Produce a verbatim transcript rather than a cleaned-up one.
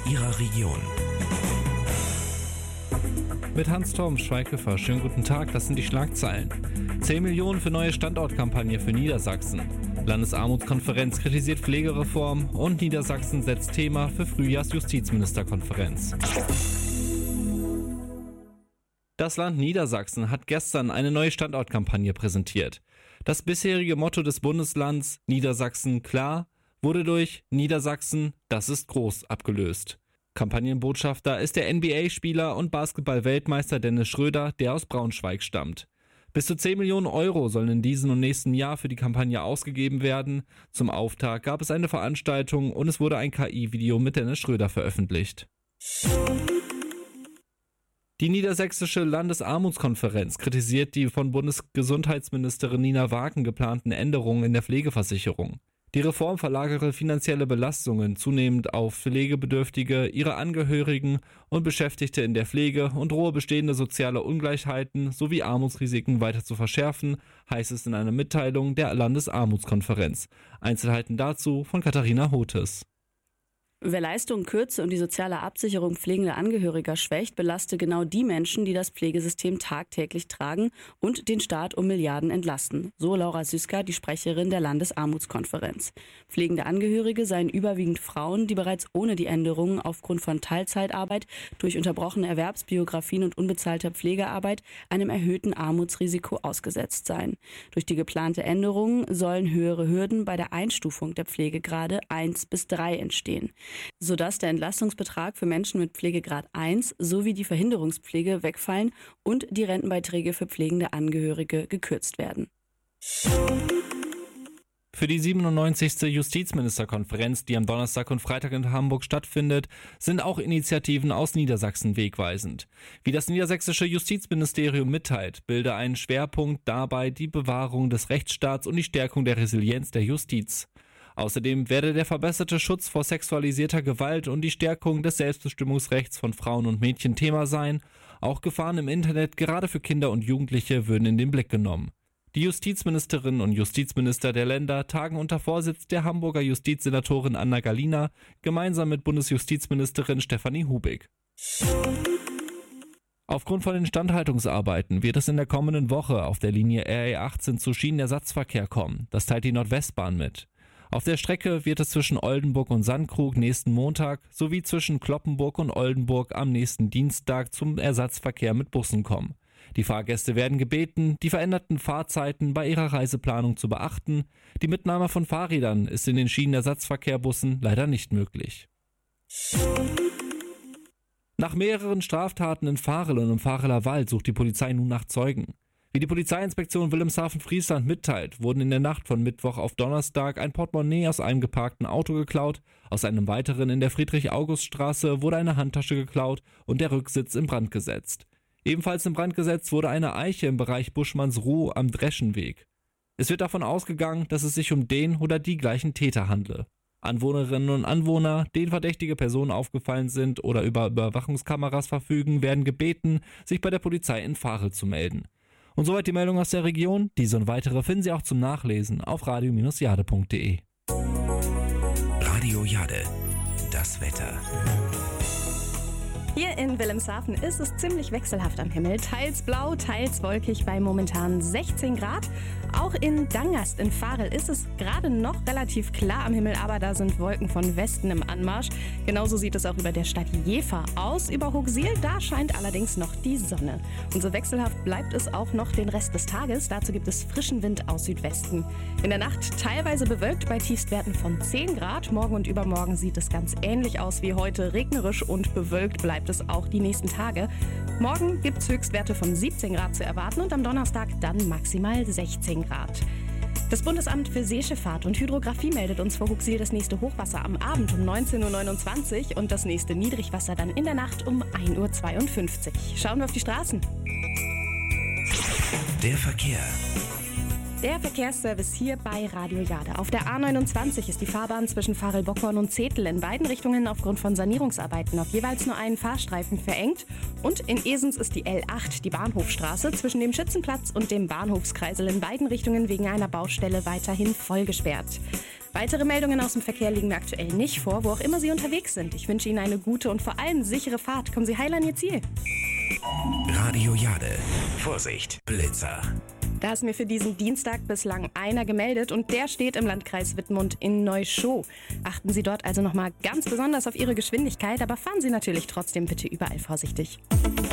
Ihrer Region. Mit Hans-Torben Schweighöfer. Schönen guten Tag, das sind die Schlagzeilen. zehn Millionen für neue Standortkampagne für Niedersachsen. Landesarmutskonferenz kritisiert Pflegereform und Niedersachsen setzt Thema für Frühjahrsjustizministerkonferenz. Das Land Niedersachsen hat gestern eine neue Standortkampagne präsentiert. Das bisherige Motto des Bundeslands Niedersachsen klar wurde durch Niedersachsen, das ist groß abgelöst. Kampagnenbotschafter ist der N B A-Spieler und Basketball-Weltmeister Dennis Schröder, der aus Braunschweig stammt. Bis zu zehn Millionen Euro sollen in diesem und nächsten Jahr für die Kampagne ausgegeben werden. Zum Auftakt gab es eine Veranstaltung und es wurde ein K I-Video mit Dennis Schröder veröffentlicht. Die Niedersächsische Landesarmutskonferenz kritisiert die von Bundesgesundheitsministerin Nina Wagen geplanten Änderungen in der Pflegeversicherung. Die Reform verlagere finanzielle Belastungen zunehmend auf Pflegebedürftige, ihre Angehörigen und Beschäftigte in der Pflege und drohe bestehende soziale Ungleichheiten sowie Armutsrisiken weiter zu verschärfen, heißt es in einer Mitteilung der Landesarmutskonferenz. Einzelheiten dazu von Katharina Hotes. Wer Leistungen kürze und die soziale Absicherung pflegender Angehöriger schwächt, belaste genau die Menschen, die das Pflegesystem tagtäglich tragen und den Staat um Milliarden entlasten. So Laura Süsker, die Sprecherin der Landesarmutskonferenz. Pflegende Angehörige seien überwiegend Frauen, die bereits ohne die Änderungen aufgrund von Teilzeitarbeit, durch unterbrochene Erwerbsbiografien und unbezahlter Pflegearbeit einem erhöhten Armutsrisiko ausgesetzt seien. Durch die geplante Änderung sollen höhere Hürden bei der Einstufung der Pflegegrade eins bis drei entstehen, sodass der Entlastungsbetrag für Menschen mit Pflegegrad eins sowie die Verhinderungspflege wegfallen und die Rentenbeiträge für pflegende Angehörige gekürzt werden. Für die siebenundneunzigste Justizministerkonferenz, die am Donnerstag und Freitag in Hamburg stattfindet, sind auch Initiativen aus Niedersachsen wegweisend. Wie das niedersächsische Justizministerium mitteilt, bilde ein Schwerpunkt dabei die Bewahrung des Rechtsstaats und die Stärkung der Resilienz der Justiz. Außerdem werde der verbesserte Schutz vor sexualisierter Gewalt und die Stärkung des Selbstbestimmungsrechts von Frauen und Mädchen Thema sein. Auch Gefahren im Internet, gerade für Kinder und Jugendliche, würden in den Blick genommen. Die Justizministerinnen und Justizminister der Länder tagen unter Vorsitz der Hamburger Justizsenatorin Anna Gallina gemeinsam mit Bundesjustizministerin Stefanie Hubig. Aufgrund von Instandhaltungsarbeiten wird es in der kommenden Woche auf der Linie R E achtzehn zu Schienenersatzverkehr kommen. Das teilt die Nordwestbahn mit. Auf der Strecke wird es zwischen Oldenburg und Sandkrug nächsten Montag sowie zwischen Cloppenburg und Oldenburg am nächsten Dienstag zum Ersatzverkehr mit Bussen kommen. Die Fahrgäste werden gebeten, die veränderten Fahrzeiten bei ihrer Reiseplanung zu beachten. Die Mitnahme von Fahrrädern ist in den Schienenersatzverkehrbussen leider nicht möglich. Nach mehreren Straftaten in Varel und im Vareler Wald sucht die Polizei nun nach Zeugen. Wie die Polizeiinspektion Wilhelmshaven-Friesland mitteilt, wurden in der Nacht von Mittwoch auf Donnerstag ein Portemonnaie aus einem geparkten Auto geklaut, aus einem weiteren in der Friedrich-August-Straße wurde eine Handtasche geklaut und der Rücksitz in Brand gesetzt. Ebenfalls in Brand gesetzt wurde eine Eiche im Bereich Buschmannsruh am Dreschenweg. Es wird davon ausgegangen, dass es sich um den oder die gleichen Täter handle. Anwohnerinnen und Anwohner, denen verdächtige Personen aufgefallen sind oder über Überwachungskameras verfügen, werden gebeten, sich bei der Polizei in Varel zu melden. Und soweit die Meldung aus der Region. Diese und weitere finden Sie auch zum Nachlesen auf radio Bindestrich jade punkt de. Radio Jade, das Wetter. Hier in Wilhelmshaven ist es ziemlich wechselhaft am Himmel. Teils blau, teils wolkig bei momentan sechzehn Grad. Auch in Dangast in Varel ist es gerade noch relativ klar am Himmel, aber da sind Wolken von Westen im Anmarsch. Genauso sieht es auch über der Stadt Jever aus. Über Hooksiel, da scheint allerdings noch die Sonne. Und so wechselhaft bleibt es auch noch den Rest des Tages. Dazu gibt es frischen Wind aus Südwesten. In der Nacht teilweise bewölkt bei Tiefstwerten von zehn Grad. Morgen und übermorgen sieht es ganz ähnlich aus wie heute. Regnerisch und bewölkt bleibt es auch die nächsten Tage. Morgen gibt es Höchstwerte von siebzehn Grad zu erwarten und am Donnerstag dann maximal sechzehn Grad. Das Bundesamt für Seeschifffahrt und Hydrographie meldet uns vor Hooksiel das nächste Hochwasser am Abend um neunzehn Uhr neunundzwanzig und das nächste Niedrigwasser dann in der Nacht um ein Uhr zweiundfünfzig. Schauen wir auf die Straßen. Der Verkehr. Der Verkehrsservice hier bei Radio Jade. Auf der A neunundzwanzig ist die Fahrbahn zwischen Varel-Bockhorn und Zetel in beiden Richtungen aufgrund von Sanierungsarbeiten auf jeweils nur einen Fahrstreifen verengt. Und in Esens ist die L acht, die Bahnhofstraße, zwischen dem Schützenplatz und dem Bahnhofskreisel in beiden Richtungen wegen einer Baustelle weiterhin voll gesperrt. Weitere Meldungen aus dem Verkehr liegen mir aktuell nicht vor, wo auch immer Sie unterwegs sind. Ich wünsche Ihnen eine gute und vor allem sichere Fahrt. Kommen Sie heil an Ihr Ziel. Radio Jade. Vorsicht, Blitzer. Da ist mir für diesen Dienstag bislang einer gemeldet und der steht im Landkreis Wittmund in Neuschow. Achten Sie dort also nochmal ganz besonders auf Ihre Geschwindigkeit, aber fahren Sie natürlich trotzdem bitte überall vorsichtig.